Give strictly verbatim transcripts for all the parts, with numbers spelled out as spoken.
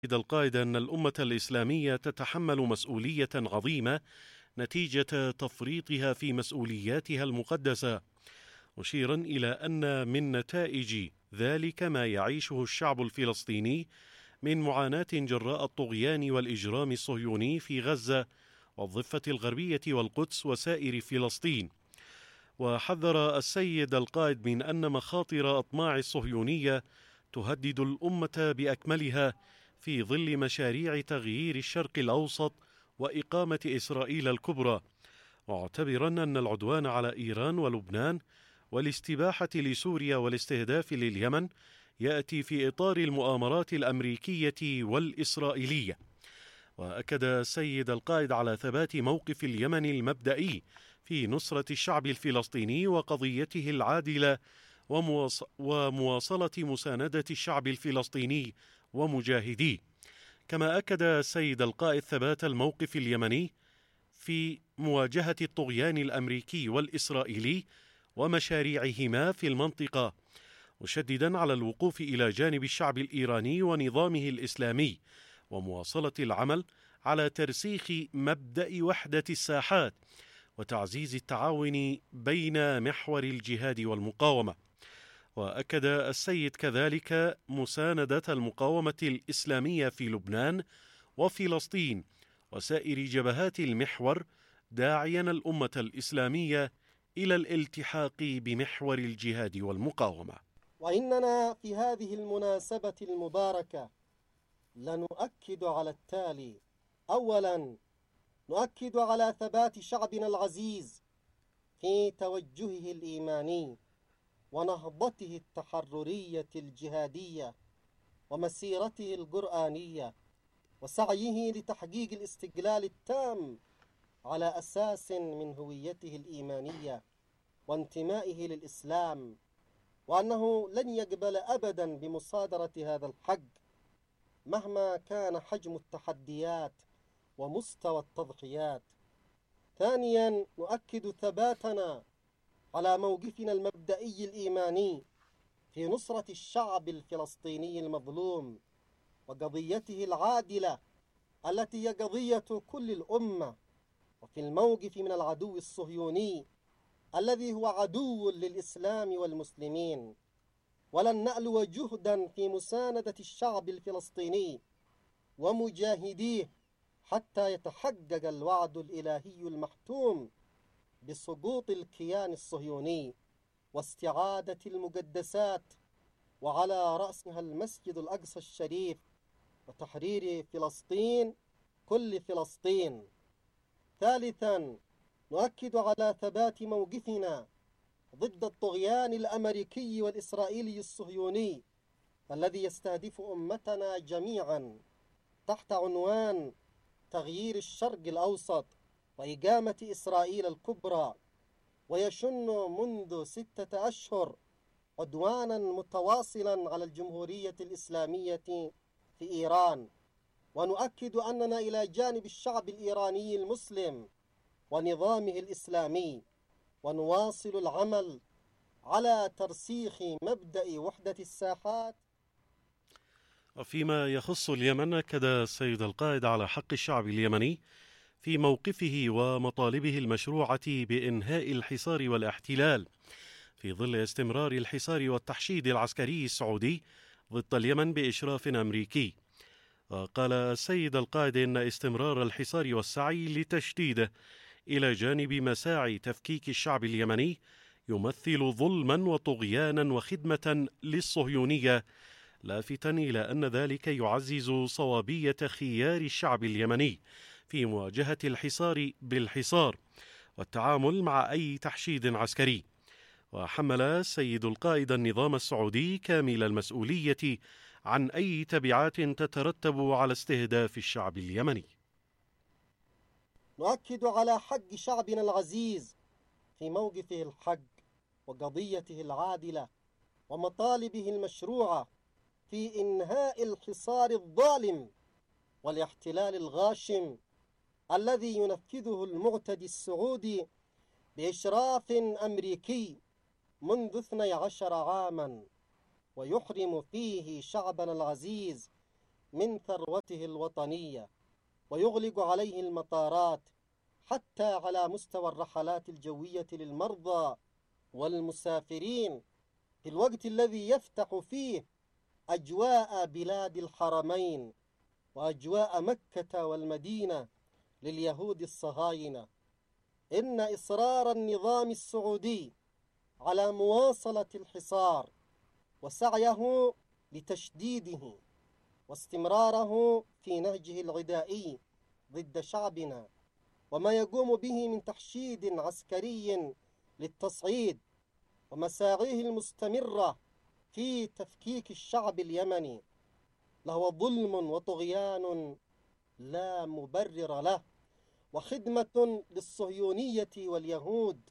القائد أن الأمة الإسلامية تتحمل مسؤولية عظيمة نتيجة تفريطها في مسؤولياتها المقدسة، مشيرا إلى أن من نتائج ذلك ما يعيشه الشعب الفلسطيني من معاناة جراء الطغيان والإجرام الصهيوني في غزة والضفة الغربية والقدس وسائر فلسطين. وحذر السيد القائد من أن مخاطر أطماع الصهيونية تهدد الأمة بأكملها في ظل مشاريع تغيير الشرق الأوسط وإقامة إسرائيل الكبرى، معتبرا أن العدوان على إيران ولبنان والاستباحة لسوريا والاستهداف لليمن يأتي في إطار المؤامرات الأمريكية والإسرائيلية. وأكد السيد القائد على ثبات موقف اليمن المبدئي في نصرة الشعب الفلسطيني وقضيته العادلة ومواصلة مساندة الشعب الفلسطيني ومجاهديه. كما أكد السيد القائد ثبات الموقف اليمني في مواجهة الطغيان الأمريكي والإسرائيلي ومشاريعهما في المنطقة، مشددا على الوقوف إلى جانب الشعب الإيراني ونظامه الإسلامي ومواصلة العمل على ترسيخ مبدأ وحدة الساحات وتعزيز التعاون بين محور الجهاد والمقاومة. وأكد السيد كذلك مساندة المقاومة الإسلامية في لبنان وفلسطين وسائر جبهات المحور، داعيا الأمة الإسلامية إلى الالتحاق بمحور الجهاد والمقاومة. وإننا في هذه المناسبة المباركة لنؤكد على التالي: أولا، نؤكد على ثبات شعبنا العزيز في توجهه الإيماني ونهضته التحررية الجهادية ومسيرته القرآنية وسعيه لتحقيق الاستقلال التام على أساس من هويته الإيمانية وانتمائه للإسلام، وأنه لن يقبل أبدا بمصادرة هذا الحق مهما كان حجم التحديات ومستوى التضحيات. ثانيا، نؤكد ثباتنا على موقفنا المبدئي الإيماني في نصرة الشعب الفلسطيني المظلوم وقضيته العادلة التي هي قضية كل الأمة، وفي الموقف من العدو الصهيوني الذي هو عدو للإسلام والمسلمين. ولن نألو جهدا في مساندة الشعب الفلسطيني ومجاهديه حتى يتحقق الوعد الإلهي المحتوم بسقوط الكيان الصهيوني واستعادة المقدسات، وعلى رأسها المسجد الأقصى الشريف، وتحرير فلسطين كل فلسطين. ثالثا، نؤكد على ثبات موقفنا ضد الطغيان الأمريكي والإسرائيلي الصهيوني الذي يستهدف أمتنا جميعا تحت عنوان تغيير الشرق الأوسط وإقامة إسرائيل الكبرى، ويشن منذ ستة أشهر عدوانا متواصلا على الجمهورية الإسلامية في إيران. ونؤكد أننا إلى جانب الشعب الإيراني المسلم ونظامه الإسلامي، ونواصل العمل على ترسيخ مبدأ وحدة الساحات. وفيما يخص اليمن، أكد السيد القائد على حق الشعب اليمني في موقفه ومطالبه المشروعة بإنهاء الحصار والاحتلال في ظل استمرار الحصار والتحشيد العسكري السعودي ضد اليمن بإشراف أمريكي. وقال السيد القائد إن استمرار الحصار والسعي لتشديده إلى جانب مساعي تفكيك الشعب اليمني يمثل ظلما وطغيانا وخدمة للصهيونية، لافتا إلى أن ذلك يعزز صوابية خيار الشعب اليمني في مواجهة الحصار بالحصار والتعامل مع أي تحشيد عسكري. وحمل السيد القائد النظام السعودي كامل المسؤولية عن أي تبعات تترتب على استهداف الشعب اليمني. نؤكد على حق شعبنا العزيز في موقفه الحق وقضيته العادلة ومطالبه المشروعة في إنهاء الحصار الظالم والاحتلال الغاشم الذي ينفذه المعتدي السعودي بإشراف أمريكي منذ اثني عشر عاما، ويحرم فيه شعبنا العزيز من ثروته الوطنية ويغلق عليه المطارات حتى على مستوى الرحلات الجوية للمرضى والمسافرين، في الوقت الذي يفتح فيه أجواء بلاد الحرمين وأجواء مكة والمدينة لليهود الصهاينة. إن إصرار النظام السعودي على مواصلة الحصار وسعيه لتشديده واستمراره في نهجه العدائي ضد شعبنا وما يقوم به من تحشيد عسكري للتصعيد ومساعيه المستمرة في تفكيك الشعب اليمني لهو ظلم وطغيان لا مبرر له، وخدمة للصهيونية واليهود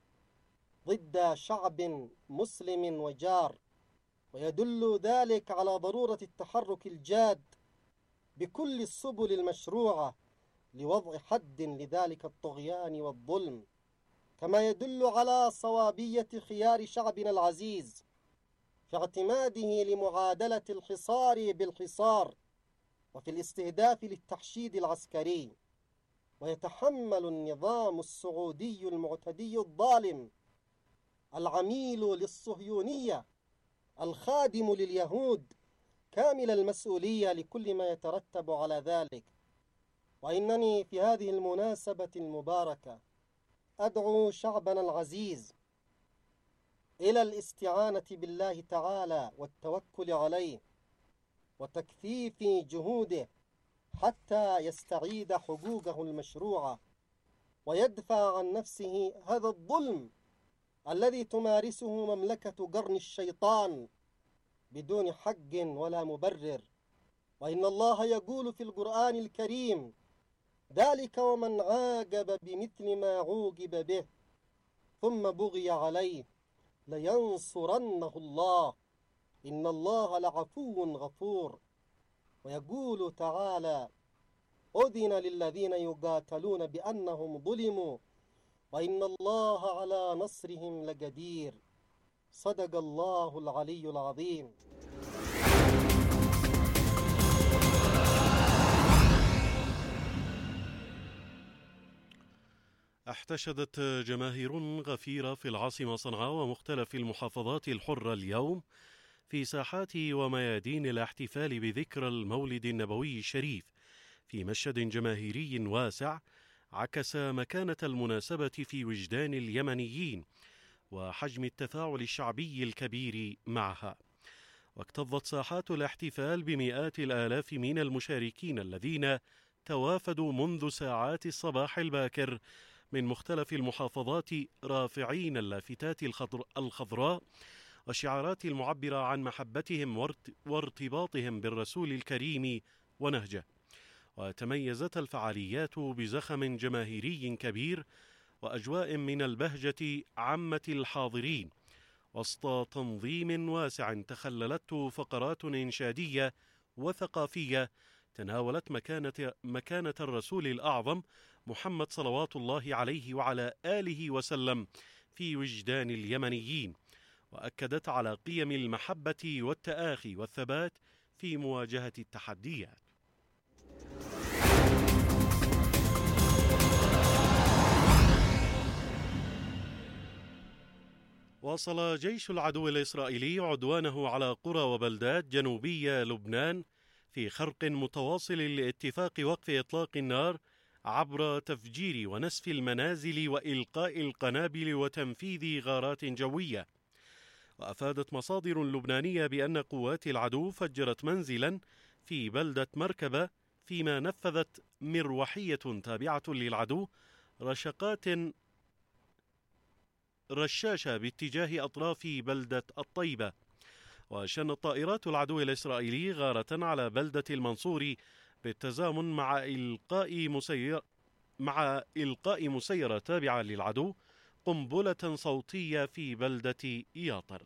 ضد شعب مسلم وجار، ويدل ذلك على ضرورة التحرك الجاد بكل السبل المشروعة لوضع حد لذلك الطغيان والظلم، كما يدل على صوابية خيار شعبنا العزيز في اعتماده لمعادلة الحصار بالحصار وفي الاستهداف للتحشيد العسكري. ويتحمل النظام السعودي المعتدي الظالم العميل للصهيونية الخادم لليهود كامل المسؤولية لكل ما يترتب على ذلك. وإنني في هذه المناسبة المباركة أدعو شعبنا العزيز إلى الاستعانة بالله تعالى والتوكل عليه وتكثيف جهوده حتى يستعيد حقوقه المشروعة ويدفع عن نفسه هذا الظلم الذي تمارسه مملكة قرن الشيطان بدون حق ولا مبرر. وإن الله يقول في القرآن الكريم: ذلك ومن عاقب بمثل ما عوقب به ثم بغي عليه لينصرنه الله إن الله لعفو غفور. ويقول تعالى: أذن للذين يقاتلون بأنهم ظلموا وإن الله على نصرهم لقدير. صدق الله العلي العظيم. احتشدت جماهير غفيرة في العاصمة صنعاء ومختلف المحافظات الحرة اليوم في ساحات وميادين الاحتفال بذكرى المولد النبوي الشريف في مشهد جماهيري واسع عكس مكانة المناسبة في وجدان اليمنيين وحجم التفاعل الشعبي الكبير معها. واكتظت ساحات الاحتفال بمئات الآلاف من المشاركين الذين توافدوا منذ ساعات الصباح الباكر من مختلف المحافظات رافعين اللافتات الخضراء والشعارات المعبرة عن محبتهم وارتباطهم بالرسول الكريم ونهجه. وتميزت الفعاليات بزخم جماهيري كبير وأجواء من البهجة عامة الحاضرين وسط تنظيم واسع تخللته فقرات إنشادية وثقافية تناولت مكانة, مكانة الرسول الأعظم محمد صلوات الله عليه وعلى آله وسلم في وجدان اليمنيين، وأكدت على قيم المحبة والتآخي والثبات في مواجهة التحديات. واصل جيش العدو الإسرائيلي عدوانه على قرى وبلدات جنوبية لبنان في خرق متواصل لاتفاق وقف إطلاق النار عبر تفجير ونسف المنازل وإلقاء القنابل وتنفيذ غارات جوية. وأفادت مصادر لبنانية بأن قوات العدو فجرت منزلا في بلدة مركبة، فيما نفذت مروحية تابعة للعدو رشقات رشاشة باتجاه أطراف بلدة الطيبة. وشنت طائرات العدو الإسرائيلي غارة على بلدة المنصوري بالتزامن مع إلقاء مسير مع إلقاء مسيرة تابعة للعدو قنبلة صوتية في بلدة إياطر.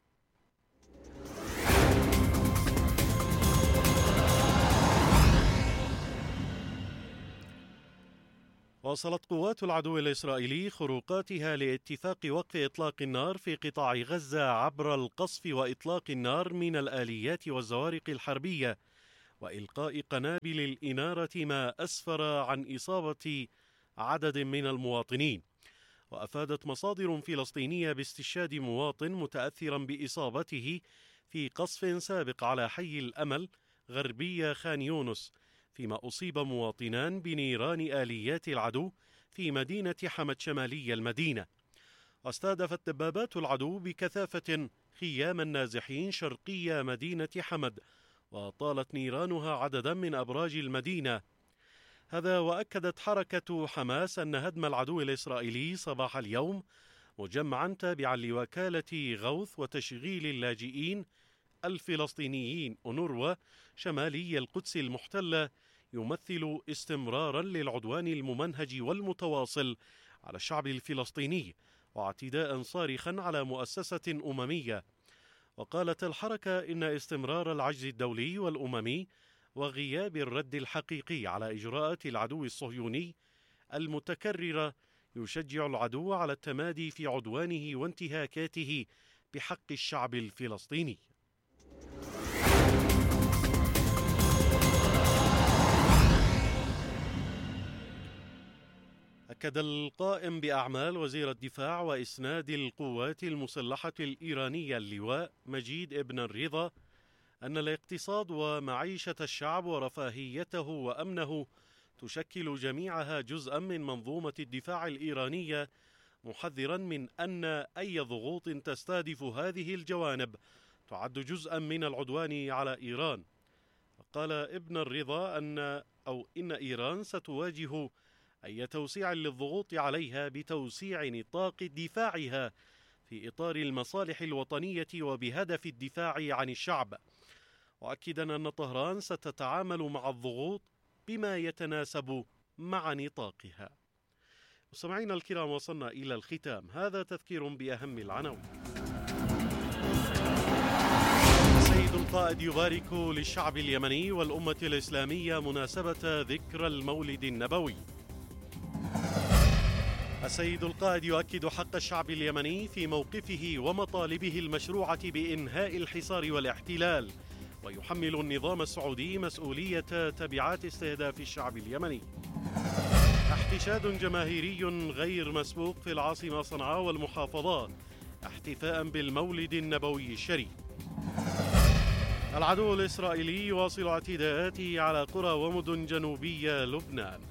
واصلت قوات العدو الإسرائيلي خروقاتها لاتفاق وقف إطلاق النار في قطاع غزة عبر القصف وإطلاق النار من الآليات والزوارق الحربية وإلقاء قنابل الإنارة ما أسفر عن إصابة عدد من المواطنين. وأفادت مصادر فلسطينية باستشهاد مواطن متأثرا بإصابته في قصف سابق على حي الأمل غربي خان يونس، فيما أصيب مواطنان بنيران آليات العدو في مدينة حمد شمالي المدينة. واستهدفت دبابات العدو بكثافة خيام النازحين شرقي مدينة حمد، وطالت نيرانها عددا من أبراج المدينة. هذا وأكدت حركة حماس أن هدم العدو الإسرائيلي صباح اليوم مجمعا تابعا لوكالة غوث وتشغيل اللاجئين الفلسطينيين أونروا شمالي القدس المحتلة يمثل استمرارا للعدوان الممنهج والمتواصل على الشعب الفلسطيني، واعتداء صارخا على مؤسسة أممية. وقالت الحركة إن استمرار العجز الدولي والأممي وغياب الرد الحقيقي على إجراءات العدو الصهيوني المتكررة يشجع العدو على التمادي في عدوانه وانتهاكاته بحق الشعب الفلسطيني. أكد القائم بأعمال وزير الدفاع وإسناد القوات المسلحة الإيرانية اللواء مجيد ابن الرضا أن الاقتصاد ومعيشة الشعب ورفاهيته وأمنه تشكل جميعها جزءا من منظومة الدفاع الإيرانية، محذرا من أن أي ضغوط تستهدف هذه الجوانب تعد جزءا من العدوان على إيران. قال ابن الرضا أن أو إن إيران ستواجه أي توسيع للضغوط عليها بتوسيع نطاق دفاعها في إطار المصالح الوطنية وبهدف الدفاع عن الشعب، وأكدا أن طهران ستتعامل مع الضغوط بما يتناسب مع نطاقها. مستمعينا الكرام، وصلنا إلى الختام. هذا تذكير بأهم العناوين. السيد القائد يبارك للشعب اليمني والأمة الإسلامية مناسبة ذكرى المولد النبوي. السيد القائد يؤكد حق الشعب اليمني في موقفه ومطالبه المشروعة بإنهاء الحصار والاحتلال، ويحمل النظام السعودي مسؤولية تبعات استهداف الشعب اليمني. احتشاد جماهيري غير مسبوق في العاصمة صنعاء والمحافظات احتفاء بالمولد النبوي الشريف. العدو الإسرائيلي يواصل اعتداءاته على قرى ومدن جنوبي لبنان.